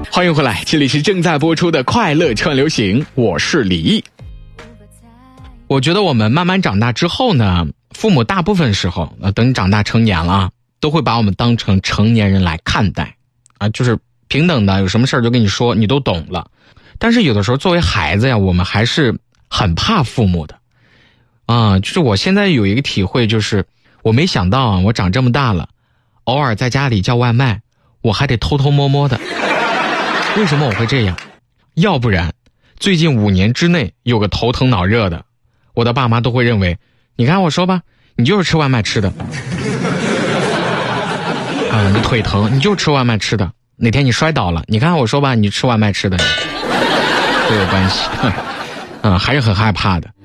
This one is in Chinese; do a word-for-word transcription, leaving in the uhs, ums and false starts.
欢迎回来，这里是正在播出的快乐串流行，我是李毅。我觉得我们慢慢长大之后呢，父母大部分时候呃，等你长大成年了，都会把我们当成成年人来看待啊，就是平等的，有什么事儿就跟你说，你都懂了。但是有的时候作为孩子呀，我们还是很怕父母的啊。就是我现在有一个体会，就是我没想到啊，我长这么大了，偶尔在家里叫外卖，我还得偷偷摸摸的。为什么我会这样？要不然最近五年之内有个头疼脑热的，我的爸妈都会认为，你看我说吧，你就是吃外卖吃的啊，你腿疼你就吃外卖吃的，哪天你摔倒了，你看我说吧，你吃外卖吃的，都有关系啊，还是很害怕的。